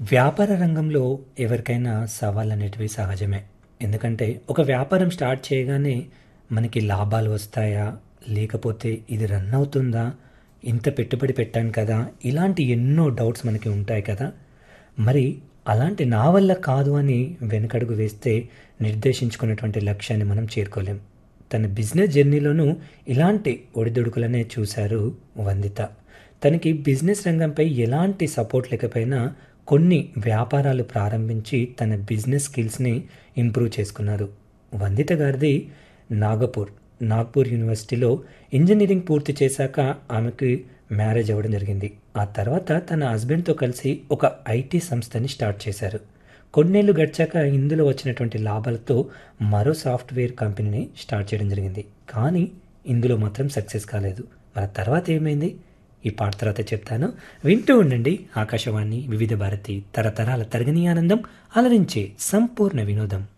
వ్యాపార రంగంలో ఎవరికైనా సవాళ్ళనేటివి సహజమే. ఎందుకంటే ఒక వ్యాపారం స్టార్ట్ చేయగానే మనకి లాభాలు వస్తాయా? లేకపోతే ఇది రన్ అవుతుందా? ఇంత పెట్టుబడి పెట్టాను కదా! ఇలాంటి ఎన్నో డౌట్స్ మనకి ఉంటాయి కదా! మరి అలాంటి నా వల్ల కాదు అని వెనకడుగు వేస్తే నిర్దేశించుకున్నటువంటి లక్ష్యాన్ని మనం చేరుకోలేం. తన బిజినెస్ జర్నీలోనూ ఇలాంటి ఒడిదుడుకులనే చూశారు వందిత. తనకి బిజినెస్ రంగంపై ఎలాంటి సపోర్ట్ లేకపోయినా కొన్ని వ్యాపారాలు ప్రారంభించి తన బిజినెస్ స్కిల్స్ని ఇంప్రూవ్ చేసుకున్నారు. వందిత గారిది నాగపూర్ నాగ్పూర్ యూనివర్సిటీలో ఇంజనీరింగ్ పూర్తి చేశాక ఆమెకి మ్యారేజ్ అవ్వడం జరిగింది. ఆ తర్వాత తన హస్బెండ్తో కలిసి ఒక ఐటీ సంస్థని స్టార్ట్ చేశారు. కొన్నేళ్ళు గడిచాక ఇందులో వచ్చినటువంటి లాభాలతో మరో సాఫ్ట్వేర్ కంపెనీని స్టార్ట్ చేయడం జరిగింది. కానీ ఇందులో మాత్రం సక్సెస్ కాలేదు. మరి తర్వాత ఏమైంది? ఈ పాట తర్వాత చెప్తాను. వింటూ ఉండండి ఆకాశవాణి వివిధ భారతి తరతరాల తరగని ఆనందం అలరించే సంపూర్ణ వినోదం.